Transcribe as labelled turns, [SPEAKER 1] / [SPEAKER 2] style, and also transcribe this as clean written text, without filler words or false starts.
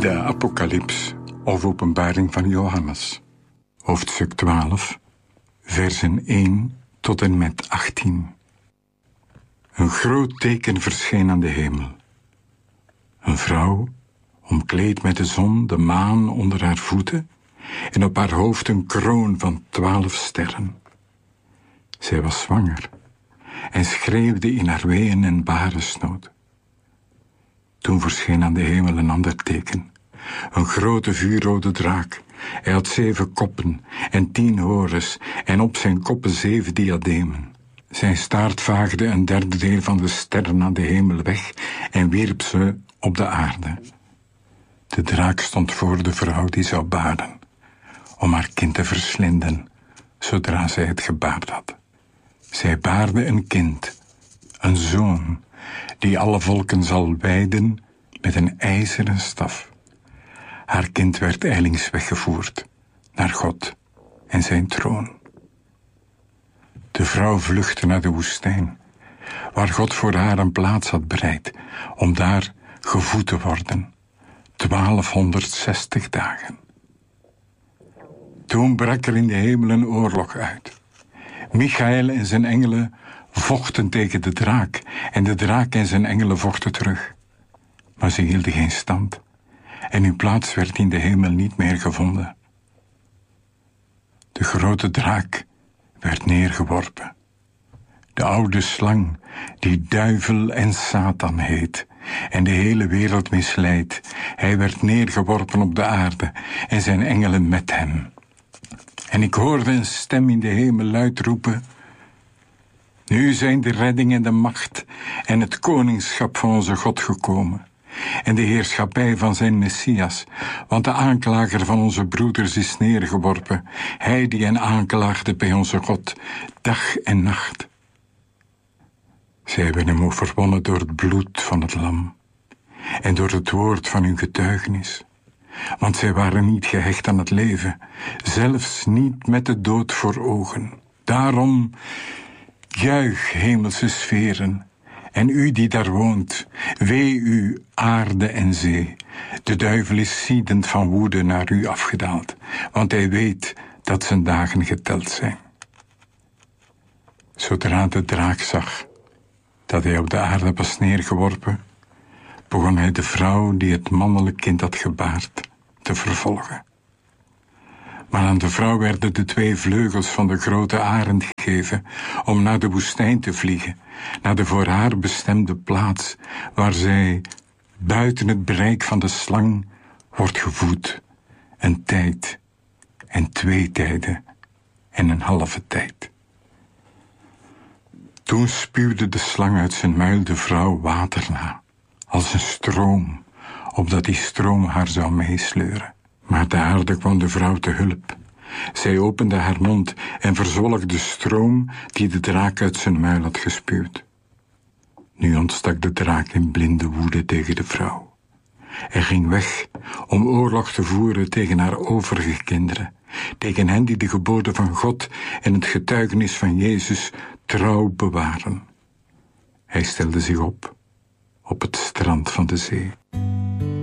[SPEAKER 1] De Apocalyps, of Openbaring van Johannes. Hoofdstuk 12, versen 1 tot en met 18. Een groot teken verscheen aan de hemel. Een vrouw, omkleed met de zon, de maan onder haar voeten, en op haar hoofd een kroon van 12 sterren. Zij was zwanger en schreeuwde in haar weeën en baresnood. Toen verscheen aan de hemel een ander teken, een grote vuurrode draak. Hij had 7 koppen en 10 horens en op zijn koppen 7 diademen. Zijn staart vaagde een derde deel van de sterren aan de hemel weg en wierp ze op de aarde. De draak stond voor de vrouw die zou baren, om haar kind te verslinden, zodra zij het gebaard had. Zij baarde een kind, een zoon, die alle volken zal wijden met een ijzeren staf. Haar kind werd ijlings weggevoerd naar God en zijn troon. De vrouw vluchtte naar de woestijn, waar God voor haar een plaats had bereid, om daar gevoed te worden, 1260 dagen. Toen brak er in de hemel een oorlog uit. Michael en zijn engelen vochten tegen de draak, en de draak en zijn engelen vochten terug. Maar ze hielden geen stand, en hun plaats werd in de hemel niet meer gevonden. De grote draak werd neergeworpen. De oude slang, die duivel en Satan heet, en de hele wereld misleidt, hij werd neergeworpen op de aarde, en zijn engelen met hem. En ik hoorde een stem in de hemel luid roepen: nu zijn de redding en de macht en het koningschap van onze God gekomen, en de heerschappij van zijn Messias, want de aanklager van onze broeders is neergeworpen, hij die hen aanklaagde bij onze God, dag en nacht. Zij hebben hem overwonnen door het bloed van het lam en door het woord van hun getuigenis. Want zij waren niet gehecht aan het leven, zelfs niet met de dood voor ogen. Daarom, juich hemelse sferen, en u die daar woont, wee u aarde en zee. De duivel is ziedend van woede naar u afgedaald, want hij weet dat zijn dagen geteld zijn. Zodra de draak zag dat hij op de aarde was neergeworpen, begon hij de vrouw die het mannelijk kind had gebaard te vervolgen. Maar aan de vrouw werden de 2 vleugels van de grote arend gegeven om naar de woestijn te vliegen, naar de voor haar bestemde plaats, waar zij buiten het bereik van de slang wordt gevoed, een tijd en 2 tijden en een halve tijd. Toen spuwde de slang uit zijn muil de vrouw water na, als een stroom, opdat die stroom haar zou meesleuren. Maar de aarde kwam de vrouw te hulp. Zij opende haar mond en verzwolg de stroom die de draak uit zijn muil had gespuwd. Nu ontstak de draak in blinde woede tegen de vrouw. Hij ging weg om oorlog te voeren tegen haar overige kinderen, tegen hen die de geboden van God en het getuigenis van Jezus trouw bewaren. Hij stelde zich op het strand van de zee.